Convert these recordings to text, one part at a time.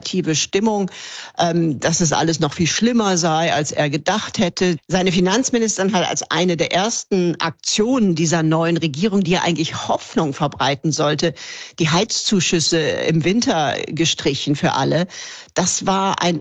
negative Stimmung, dass es alles noch viel schlimmer sei, als er gedacht hätte. Seine Finanzministerin hat als eine der ersten Aktionen dieser neuen Regierung, die ja eigentlich Hoffnung verbreiten sollte, die Heizzuschüsse im Winter gestrichen für alle. Das war ein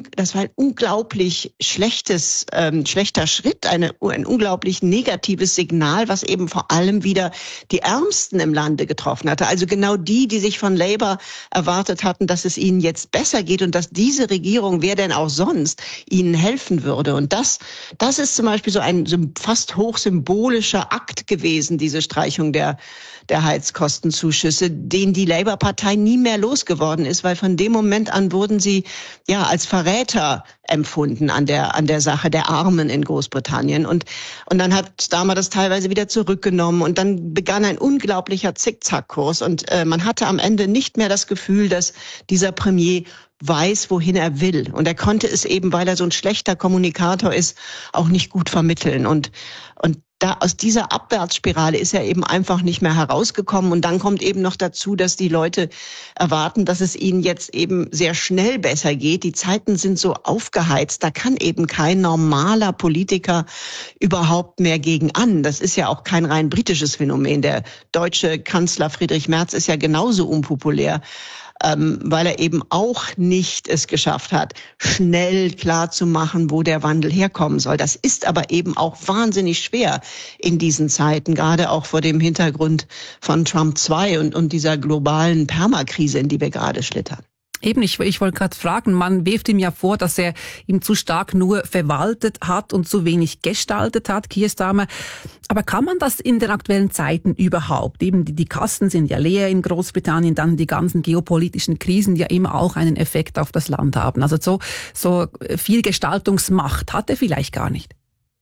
unglaublich schlechter Schritt, ein unglaublich negatives Signal, was eben vor allem wieder die Ärmsten im Lande getroffen hatte. Also genau die sich von Labour erwartet hatten, dass es ihnen jetzt besser geht und dass diese Regierung, wer denn auch sonst, ihnen helfen würde. Und das ist zum Beispiel so ein fast hochsymbolischer Akt gewesen, diese Streichung der Heizkostenzuschüsse, den die Labour-Partei nie mehr losgeworden ist, weil von dem Moment an wurden sie ja als Verräter empfunden an der Sache der Armen in Großbritannien. Und dann hat Starmer das teilweise wieder zurückgenommen und dann begann ein unglaublicher Zickzackkurs und man hatte am Ende nicht mehr das Gefühl, dass dieser Premier weiß, wohin er will. Und er konnte es eben, weil er so ein schlechter Kommunikator ist, auch nicht gut vermitteln. Und da aus dieser Abwärtsspirale ist er eben einfach nicht mehr herausgekommen. Und dann kommt eben noch dazu, dass die Leute erwarten, dass es ihnen jetzt eben sehr schnell besser geht. Die Zeiten sind so aufgeheizt. Da kann eben kein normaler Politiker überhaupt mehr gegen an. Das ist ja auch kein rein britisches Phänomen. Der deutsche Kanzler Friedrich Merz ist ja genauso unpopulär, weil er eben auch nicht es geschafft hat, schnell klarzumachen, wo der Wandel herkommen soll. Das ist aber eben auch wahnsinnig schwer in diesen Zeiten, gerade auch vor dem Hintergrund von Trump 2 und dieser globalen Permakrise, in die wir gerade schlittern. Eben, ich wollte gerade fragen, man wirft ihm ja vor, dass er ihm zu stark nur verwaltet hat und zu wenig gestaltet hat, Keir Starmer. Aber kann man das in den aktuellen Zeiten überhaupt? Eben die Kassen sind ja leer in Großbritannien, dann die ganzen geopolitischen Krisen, die ja immer auch einen Effekt auf das Land haben. Also so viel Gestaltungsmacht hat er vielleicht gar nicht.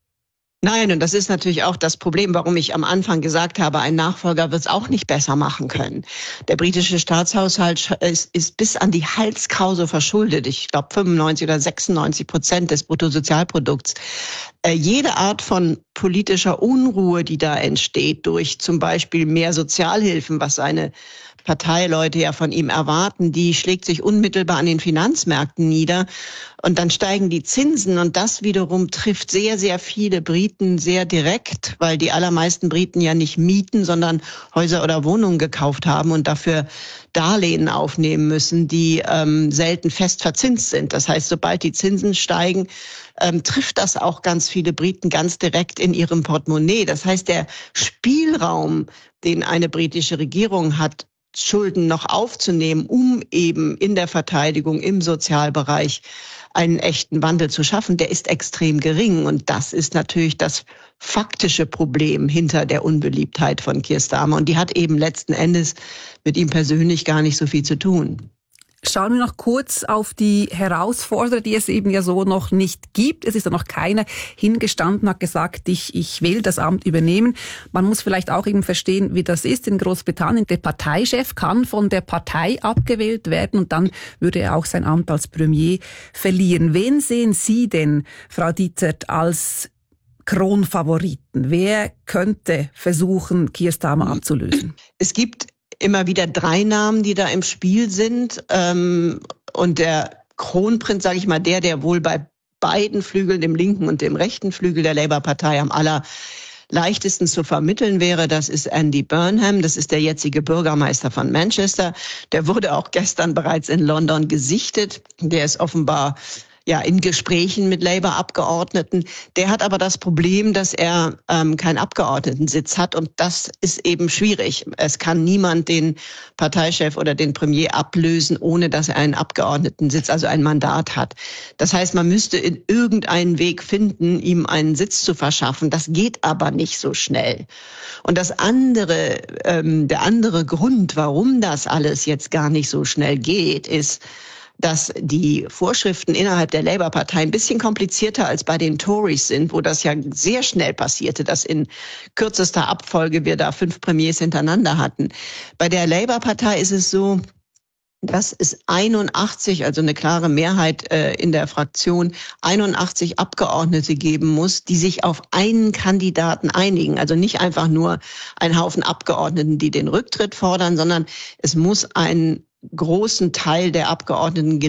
Nein, und das ist natürlich auch das Problem, warum ich am Anfang gesagt habe, ein Nachfolger wird es auch nicht besser machen können. Der britische Staatshaushalt ist bis an die Halskrause verschuldet. Ich glaube 95 oder 96% des Bruttosozialprodukts. Jede Art von politischer Unruhe, die da entsteht durch zum Beispiel mehr Sozialhilfen, was seine Parteileute ja von ihm erwarten, die schlägt sich unmittelbar an den Finanzmärkten nieder. Und dann steigen die Zinsen und das wiederum trifft sehr, sehr viele Briten sehr direkt, weil die allermeisten Briten ja nicht mieten, sondern Häuser oder Wohnungen gekauft haben und dafür Darlehen aufnehmen müssen, die selten fest verzinst sind. Das heißt, sobald die Zinsen steigen, trifft das auch ganz viele Briten ganz direkt in ihrem Portemonnaie. Das heißt, der Spielraum, den eine britische Regierung hat, Schulden noch aufzunehmen, um eben in der Verteidigung, im Sozialbereich einen echten Wandel zu schaffen, der ist extrem gering. Und das ist natürlich das faktische Problem hinter der Unbeliebtheit von Keir Starmer. Und die hat eben letzten Endes mit ihm persönlich gar nicht so viel zu tun. Schauen wir noch kurz auf die Herausforderer, die es eben ja so noch nicht gibt. Es ist ja noch keiner hingestanden, hat gesagt, ich will das Amt übernehmen. Man muss vielleicht auch eben verstehen, wie das ist in Großbritannien. Der Parteichef kann von der Partei abgewählt werden und dann würde er auch sein Amt als Premier verlieren. Wen sehen Sie denn, Frau Dietzert, als Kronfavoriten? Wer könnte versuchen, Keir Starmer abzulösen? Es gibt immer wieder 3 Namen, die da im Spiel sind. Und der Kronprinz, sage ich mal, der wohl bei beiden Flügeln, dem linken und dem rechten Flügel der Labour-Partei am allerleichtesten zu vermitteln wäre, das ist Andy Burnham. Das ist der jetzige Bürgermeister von Manchester. Der wurde auch gestern bereits in London gesichtet. Der ist offenbar in Gesprächen mit Labour-Abgeordneten. Der hat aber das Problem, dass er keinen Abgeordnetensitz hat und das ist eben schwierig. Es kann niemand den Parteichef oder den Premier ablösen, ohne dass er einen Abgeordnetensitz, also ein Mandat hat. Das heißt, man müsste in irgendeinen Weg finden, ihm einen Sitz zu verschaffen. Das geht aber nicht so schnell. Und der andere Grund, warum das alles jetzt gar nicht so schnell geht, ist, dass die Vorschriften innerhalb der Labour-Partei ein bisschen komplizierter als bei den Tories sind, wo das ja sehr schnell passierte, dass in kürzester Abfolge wir da 5 Premiers hintereinander hatten. Bei der Labour-Partei ist es so, dass es 81, also eine klare Mehrheit in der Fraktion, 81 Abgeordnete geben muss, die sich auf einen Kandidaten einigen. Also nicht einfach nur ein Haufen Abgeordneten, die den Rücktritt fordern, sondern es muss einen großen Teil der Abgeordneten